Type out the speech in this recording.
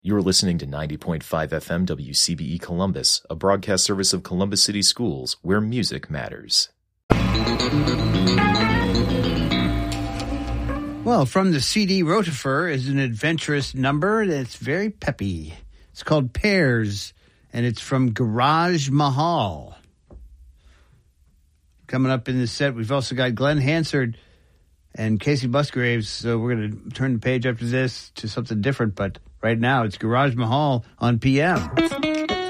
You're listening to 90.5 FM WCBE Columbus, a broadcast service of Columbus City Schools, where music matters. Well, From the CD Rotifer is an adventurous number that's very peppy. It's called Pairs, and it's from Garage Mahal. Coming up in this set, we've also got Glenn Hansard and Casey Musgraves, so we're going to turn the page after this to something different, but right now it's Garage Mahal on PM.